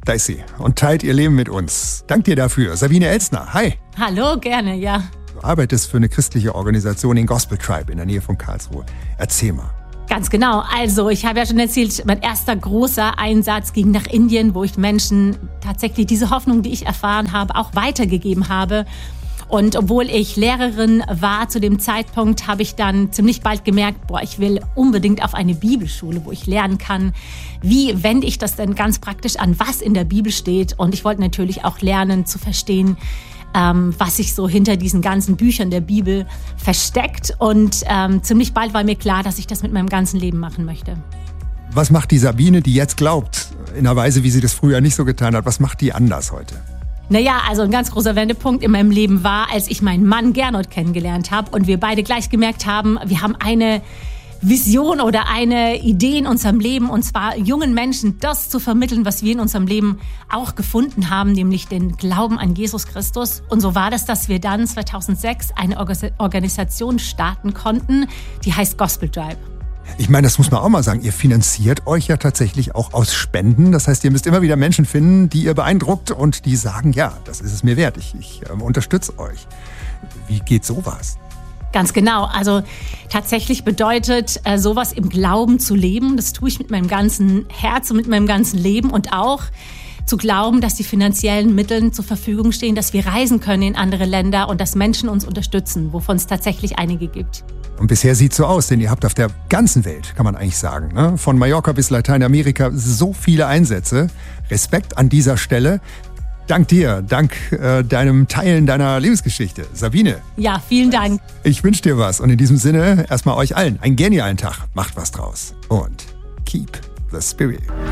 Da ist sie und teilt ihr Leben mit uns. Dank dir dafür, Sabine Elstner. Hi. Hallo, gerne, ja. Du arbeitest für eine christliche Organisation, den Gospel Tribe in der Nähe von Karlsruhe. Erzähl mal. Ganz genau. Also ich habe ja schon erzählt, mein erster großer Einsatz ging nach Indien, wo ich Menschen tatsächlich diese Hoffnung, die ich erfahren habe, auch weitergegeben habe. Und obwohl ich Lehrerin war zu dem Zeitpunkt, habe ich dann ziemlich bald gemerkt, ich will unbedingt auf eine Bibelschule, wo ich lernen kann, wie wende ich das denn ganz praktisch an, was in der Bibel steht. Und ich wollte natürlich auch lernen zu verstehen, was sich so hinter diesen ganzen Büchern der Bibel versteckt. Und ziemlich bald war mir klar, dass ich das mit meinem ganzen Leben machen möchte. Was macht die Sabine, die jetzt glaubt, in einer Weise, wie sie das früher nicht so getan hat, was macht die anders heute? Naja, also ein ganz großer Wendepunkt in meinem Leben war, als ich meinen Mann Gernot kennengelernt habe und wir beide gleich gemerkt haben, wir haben eine Vision oder eine Idee in unserem Leben, und zwar jungen Menschen das zu vermitteln, was wir in unserem Leben auch gefunden haben, nämlich den Glauben an Jesus Christus. Und so war das, dass wir dann 2006 eine Organisation starten konnten, die heißt Gospel Tribe. Ich meine, das muss man auch mal sagen, ihr finanziert euch ja tatsächlich auch aus Spenden. Das heißt, ihr müsst immer wieder Menschen finden, die ihr beeindruckt und die sagen, ja, das ist es mir wert, ich unterstütze euch. Wie geht sowas? Ganz genau. Also tatsächlich bedeutet sowas im Glauben zu leben. Das tue ich mit meinem ganzen Herz und mit meinem ganzen Leben, und auch zu glauben, dass die finanziellen Mittel zur Verfügung stehen, dass wir reisen können in andere Länder und dass Menschen uns unterstützen, wovon es tatsächlich einige gibt. Und bisher sieht es so aus, denn ihr habt auf der ganzen Welt, kann man eigentlich sagen, ne? Von Mallorca bis Lateinamerika, so viele Einsätze. Respekt an dieser Stelle. Dank dir, dank deinem Teilen deiner Lebensgeschichte. Sabine. Ja, vielen Dank. Ich wünsche dir was und in diesem Sinne erstmal euch allen einen genialen Tag. Macht was draus und keep the spirit.